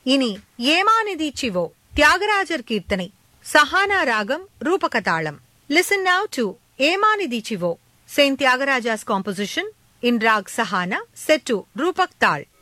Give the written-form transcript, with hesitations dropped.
இனி ஏமாநிதி சிவோ தியாகராஜர் கீர்த்தனை, சஹானா ராகம், ரூபகதாளம். Listen now to ஏமாநிதி சிவோ, Saint Tyagaraja's composition in rag Sahana set to Rupak Tal.